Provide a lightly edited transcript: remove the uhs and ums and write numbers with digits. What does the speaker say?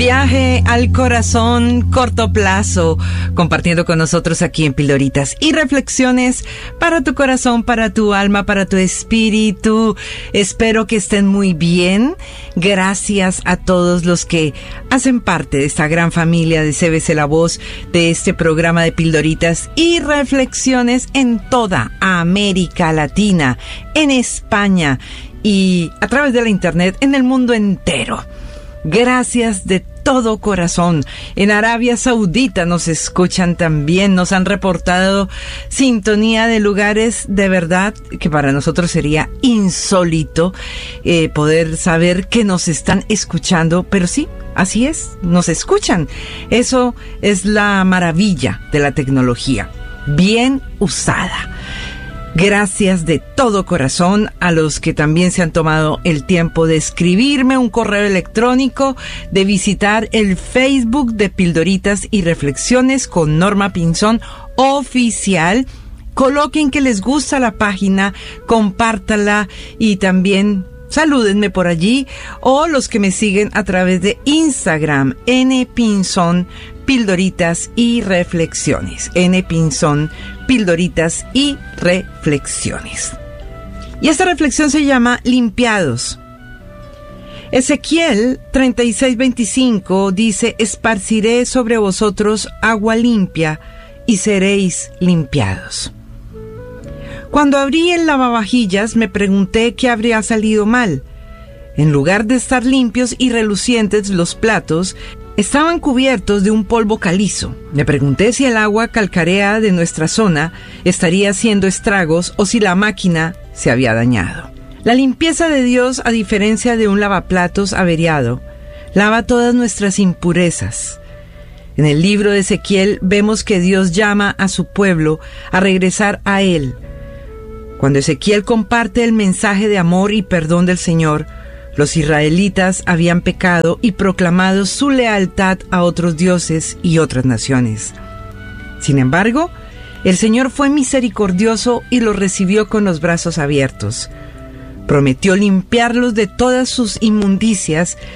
Viaje al corazón corto plazo, compartiendo con nosotros aquí en Pildoritas y reflexiones para tu corazón, para tu alma, para tu espíritu. Espero que estén muy bien. Gracias a todos los que hacen parte de esta gran familia de CBC La Voz, de este programa de Pildoritas y reflexiones en toda América Latina, en España y a través de la internet en el mundo entero. Gracias de todo corazón. En Arabia Saudita nos escuchan también, nos han reportado sintonía de lugares de verdad que para nosotros sería insólito poder saber que nos están escuchando, pero sí, así es, nos escuchan. Eso es la maravilla de la tecnología, bien usada. Gracias de todo corazón a los que también se han tomado el tiempo de escribirme un correo electrónico, de visitar el Facebook de Pildoritas y Reflexiones con Norma Pinzón Oficial. Coloquen que les gusta la página, compártala y también salúdenme por allí, o los que me siguen a través de Instagram, npinzón Pildoritas y Reflexiones. npinzón Pildoritas y Reflexiones. Y esta reflexión se llama Limpiados. Ezequiel 36:25 dice: esparciré sobre vosotros agua limpia y seréis limpiados. Cuando abrí el lavavajillas me pregunté qué habría salido mal. En lugar de estar limpios y relucientes, los platos estaban cubiertos de un polvo calizo. Me pregunté si el agua calcárea de nuestra zona estaría haciendo estragos o si la máquina se había dañado. La limpieza de Dios, a diferencia de un lavaplatos averiado, lava todas nuestras impurezas. En el libro de Ezequiel vemos que Dios llama a su pueblo a regresar a Él. Cuando Ezequiel comparte el mensaje de amor y perdón del Señor, los israelitas habían pecado y proclamado su lealtad a otros dioses y otras naciones. Sin embargo, el Señor fue misericordioso y los recibió con los brazos abiertos. Prometió limpiarlos de todas sus inmundicias